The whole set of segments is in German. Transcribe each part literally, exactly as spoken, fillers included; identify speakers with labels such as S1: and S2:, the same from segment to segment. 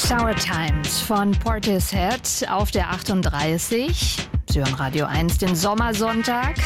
S1: Sour Times von Portishead auf der achtunddreißig. Sie hören Radio eins, den Sommersonntag.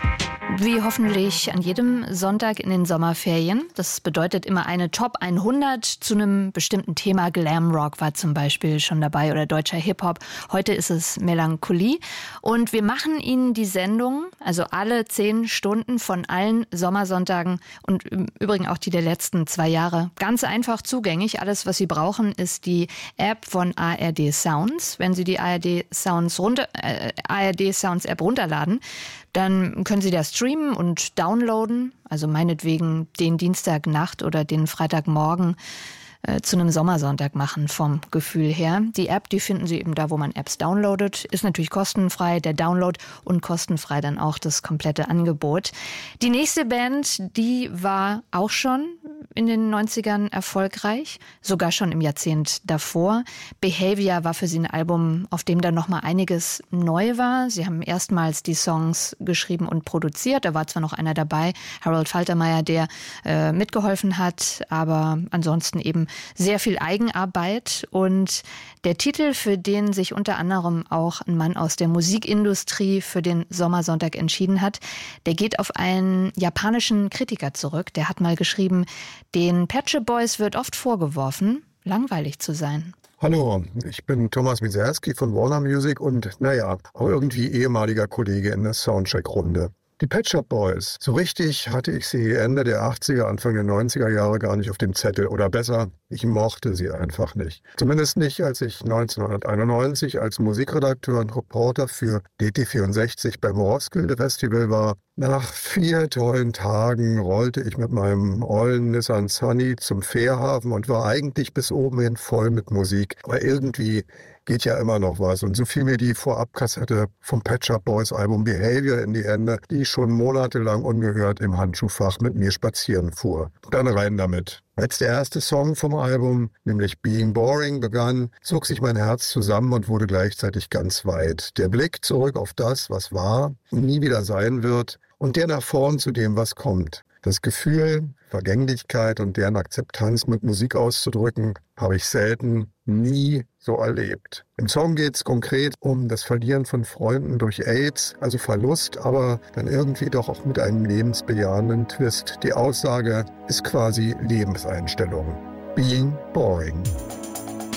S1: Wie hoffentlich an jedem Sonntag in den Sommerferien. Das bedeutet immer eine Top hundert zu einem bestimmten Thema. Glamrock war zum Beispiel schon dabei oder deutscher Hip-Hop. Heute ist es Melancholie. Und wir machen Ihnen die Sendung, also alle zehn Stunden von allen Sommersonntagen und im Übrigen auch die der letzten zwei Jahre, ganz einfach zugänglich. Alles, was Sie brauchen, ist die App von A R D Sounds. Wenn Sie die A R D Sounds runter, äh, A R D Sounds App runterladen, dann können Sie das streamen und downloaden, also meinetwegen den Dienstagnacht oder den Freitagmorgen äh, zu einem Sommersonntag machen vom Gefühl her. Die App, die finden Sie eben da, wo man Apps downloadet, ist natürlich kostenfrei, der Download und kostenfrei dann auch das komplette Angebot. Die nächste Band, die war auch schon in den neunzigern erfolgreich, sogar schon im Jahrzehnt davor. Behavior war für sie ein Album, auf dem dann nochmal einiges neu war. Sie haben erstmals die Songs geschrieben und produziert. Da war zwar noch einer dabei, Harold Faltermeyer, der äh, mitgeholfen hat, aber ansonsten eben sehr viel Eigenarbeit. Und der Titel, für den sich unter anderem auch ein Mann aus der Musikindustrie für den Sommersonntag entschieden hat, der geht auf einen japanischen Kritiker zurück. Der hat mal geschrieben, den Pet Shop Boys wird oft vorgeworfen, langweilig zu sein.
S2: Hallo, ich bin Thomas Mizerski von Warner Music und, naja, auch irgendwie ehemaliger Kollege in der Soundcheck-Runde. Die Pet Shop Boys, so richtig hatte ich sie Ende der achtziger, Anfang der neunziger Jahre gar nicht auf dem Zettel. Oder besser, ich mochte sie einfach nicht. Zumindest nicht, als ich neunzehnhunderteinundneunzig als Musikredakteur und Reporter für D T vierundsechzig beim Roskilde Festival war. Nach vier tollen Tagen rollte ich mit meinem ollen Nissan Sunny zum Fährhafen und war eigentlich bis oben hin voll mit Musik. Aber irgendwie geht ja immer noch was. Und so fiel mir die Vorabkassette vom Pet Shop Boys Album Behavior in die Hände, die ich schon monatelang ungehört im Handschuhfach mit mir spazieren fuhr. Dann rein damit. Als der erste Song vom Album, nämlich Being Boring, begann, zog sich mein Herz zusammen und wurde gleichzeitig ganz weit. Der Blick zurück auf das, was war und nie wieder sein wird, und der nach vorn zu dem, was kommt. Das Gefühl, Vergänglichkeit und deren Akzeptanz mit Musik auszudrücken, habe ich selten, nie so erlebt. Im Song geht es konkret um das Verlieren von Freunden durch AIDS, also Verlust, aber dann irgendwie doch auch mit einem lebensbejahenden Twist. Die Aussage ist quasi Lebenseinstellung. Being boring.